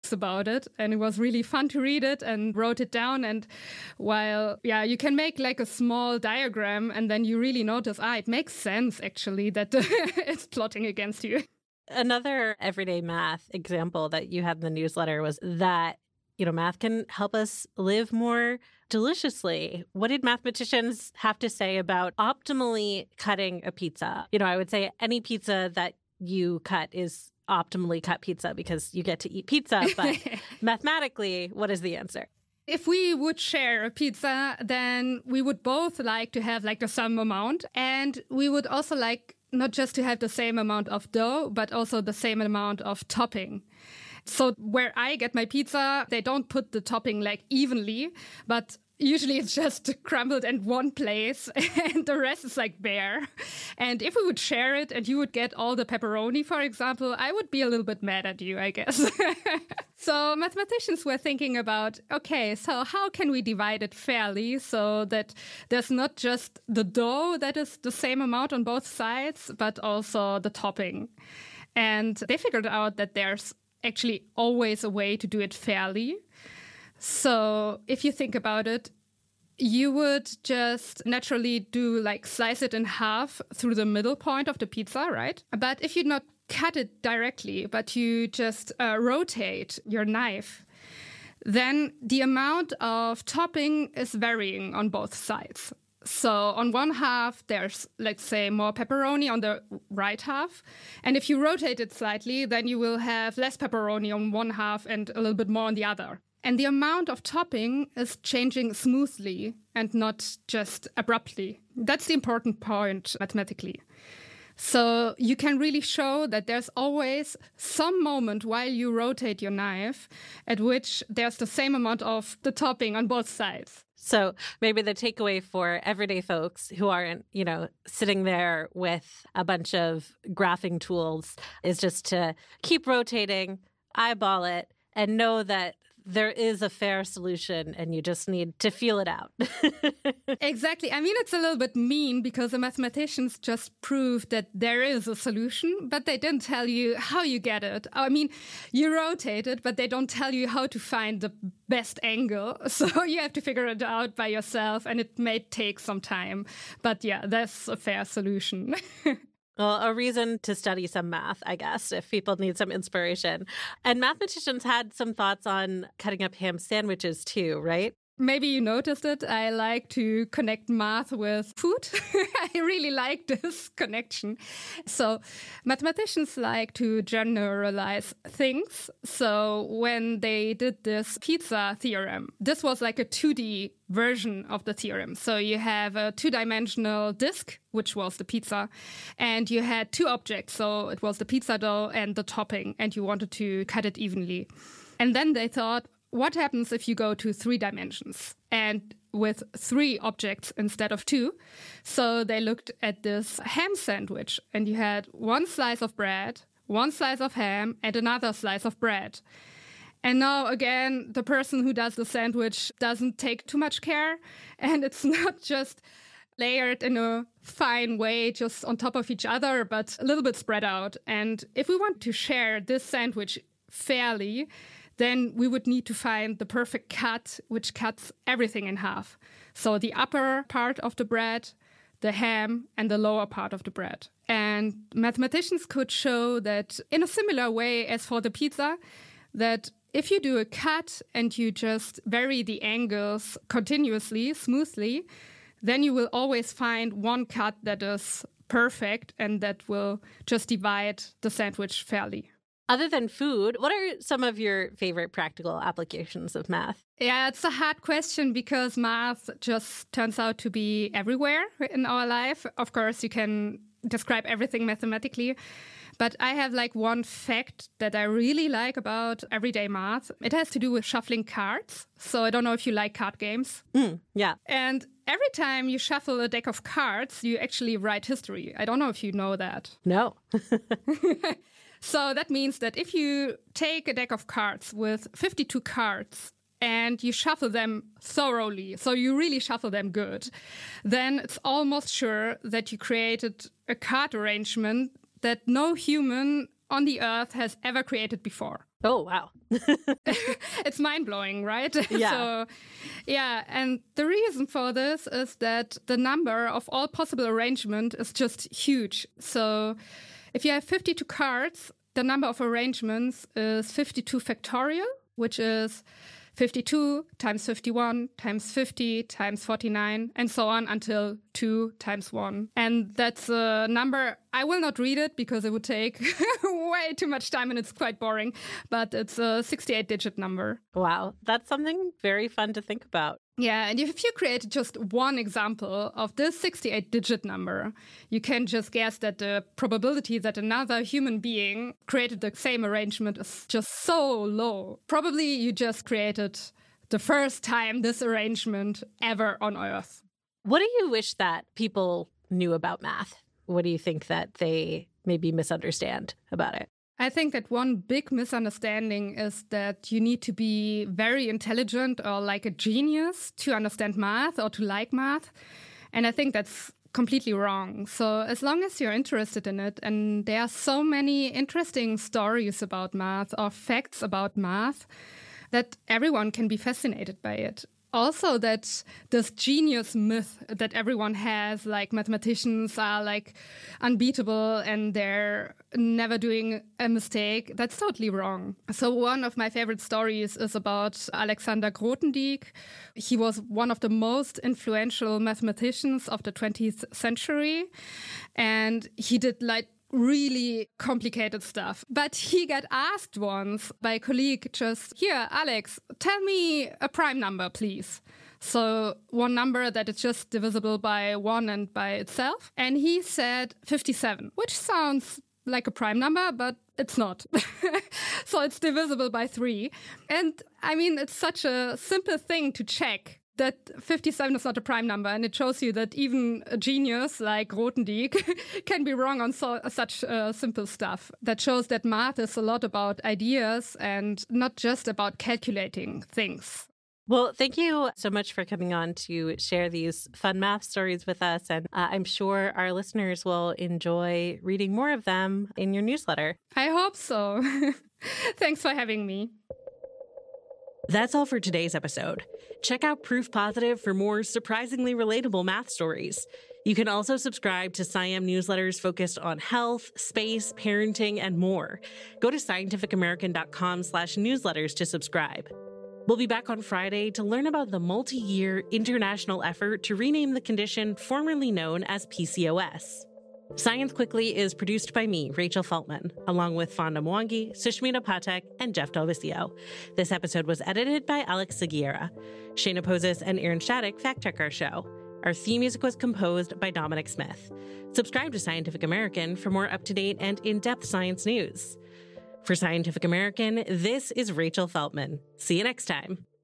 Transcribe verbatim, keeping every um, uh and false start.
books about it, and it was really fun to read it and wrote it down. And while, yeah, you can make like a small diagram and then you really notice, ah, it makes sense actually that it's plotting against you. Another everyday math example that you had in the newsletter was that, you know, math can help us live more deliciously. What did mathematicians have to say about optimally cutting a pizza? You know, I would say any pizza that you cut is optimally cut pizza because you get to eat pizza. But mathematically, what is the answer? If we would share a pizza, then we would both like to have like the same amount. And we would also like not just to have the same amount of dough, but also the same amount of topping. So where I get my pizza, they don't put the topping like evenly, but usually it's just crumbled in one place and the rest is like bare. And if we would share it and you would get all the pepperoni, for example, I would be a little bit mad at you, I guess. So mathematicians were thinking about, okay, so how can we divide it fairly so that there's not just the dough that is the same amount on both sides, but also the topping. And they figured out that there's actually always a way to do it fairly. So if you think about it, you would just naturally do like slice it in half through the middle point of the pizza, right? But if you not cut it directly, but you just uh, rotate your knife, then the amount of topping is varying on both sides. So on one half, there's, let's say, more pepperoni on the right half. And if you rotate it slightly, then you will have less pepperoni on one half and a little bit more on the other. And the amount of topping is changing smoothly and not just abruptly. That's the important point mathematically. So you can really show that there's always some moment while you rotate your knife at which there's the same amount of the topping on both sides. So maybe the takeaway for everyday folks who aren't, you know, sitting there with a bunch of graphing tools is just to keep rotating, eyeball it, and know that there is a fair solution and you just need to feel it out. Exactly. I mean, it's a little bit mean because the mathematicians just proved that there is a solution, but they didn't tell you how you get it. I mean, you rotate it, but they don't tell you how to find the best angle. So you have to figure it out by yourself, and it may take some time. But yeah, that's a fair solution. Well, a reason to study some math, I guess, if people need some inspiration. And mathematicians had some thoughts on cutting up ham sandwiches too, right? Maybe you noticed it. I like to connect math with food. I really like this connection. So mathematicians like to generalize things. So when they did this pizza theorem, this was like a two D version of the theorem. So you have a two-dimensional disk, which was the pizza, and you had two objects. So it was the pizza dough and the topping, and you wanted to cut it evenly. And then they thought, what happens if you go to three dimensions and with three objects instead of two? So they looked at this ham sandwich, and you had one slice of bread, one slice of ham, and another slice of bread. And now, again, the person who does the sandwich doesn't take too much care, and it's not just layered in a fine way, just on top of each other, but a little bit spread out. And if we want to share this sandwich fairly, then we would need to find the perfect cut, which cuts everything in half. So the upper part of the bread, the ham, and the lower part of the bread. And mathematicians could show that in a similar way as for the pizza, that if you do a cut and you just vary the angles continuously, smoothly, then you will always find one cut that is perfect and that will just divide the sandwich fairly. Other than food, what are some of your favorite practical applications of math? Yeah, it's a hard question because math just turns out to be everywhere in our life. Of course, you can describe everything mathematically. But I have like one fact that I really like about everyday math. It has to do with shuffling cards. So I don't know if you like card games. Mm, yeah. And every time you shuffle a deck of cards, you actually write history. I don't know if you know that. No. So that means that if you take a deck of cards with fifty-two cards and you shuffle them thoroughly, so you really shuffle them good, then it's almost sure that you created a card arrangement that no human on the earth has ever created before. Oh, wow. It's mind-blowing, right? Yeah. So, yeah, and the reason for this is that the number of all possible arrangement is just huge. So if you have fifty-two cards, the number of arrangements is fifty-two factorial, which is fifty-two times fifty-one times fifty times forty-nine, and so on until two times one. And that's a number, I will not read it because it would take way too much time and it's quite boring, but it's a sixty-eight digit number. Wow, that's something very fun to think about. Yeah, and if you create just one example of this sixty-eight digit number, you can just guess that the probability that another human being created the same arrangement is just so low. Probably you just created the first time this arrangement ever on Earth. What do you wish that people knew about math? What do you think that they maybe misunderstand about it? I think that one big misunderstanding is that you need to be very intelligent or like a genius to understand math or to like math. And I think that's completely wrong. So as long as you're interested in it, and there are so many interesting stories about math or facts about math, that everyone can be fascinated by it. Also, that this genius myth that everyone has, like mathematicians are like unbeatable and they're never doing a mistake, that's totally wrong. So one of my favorite stories is about Alexander Grothendieck. He was one of the most influential mathematicians of the twentieth century. And he did like really complicated stuff. But he got asked once by a colleague, just, here, Alex, tell me a prime number, please. So one number that is just divisible by one and by itself. And he said fifty-seven, which sounds like a prime number, but it's not. So it's divisible by three. And I mean, it's such a simple thing to check that fifty-seven is not a prime number, and it shows you that even a genius like Grothendieck can be wrong on so, such uh, simple stuff. That shows that math is a lot about ideas and not just about calculating things. Well, thank you so much for coming on to share these fun math stories with us, and uh, I'm sure our listeners will enjoy reading more of them in your newsletter. I hope so. Thanks for having me. That's all for today's episode. Check out Proof Positive for more surprisingly relatable math stories. You can also subscribe to SciAm newsletters focused on health, space, parenting, and more. Go to scientificamerican.com slash newsletters to subscribe. We'll be back on Friday to learn about the multi-year international effort to rename the condition formerly known as P C O S. Science Quickly is produced by me, Rachel Feltman, along with Fonda Mwangi, Sushmita Patek, and Jeff Delvisio. This episode was edited by Alex Seguiera. Shayna Pozis and Aaron Shattuck fact-check our show. Our theme music was composed by Dominic Smith. Subscribe to Scientific American for more up-to-date and in-depth science news. For Scientific American, this is Rachel Feltman. See you next time.